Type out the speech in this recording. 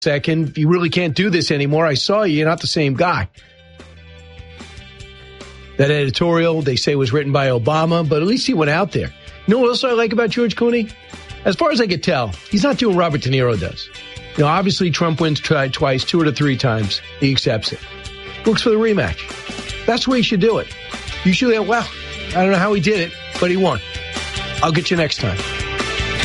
second. You really can't do this anymore. I saw you. You're not the same guy. That editorial, they say, was written by Obama, but at least he went out there. You know what else I like about George Clooney? As far as I could tell, he's not doing Robert De Niro does. You know, obviously, Trump wins twice, 2 out of 3 times. He accepts it. Looks for the rematch. That's the way you should do it. You should, well, I don't know how he did it, but he won. I'll get you next time.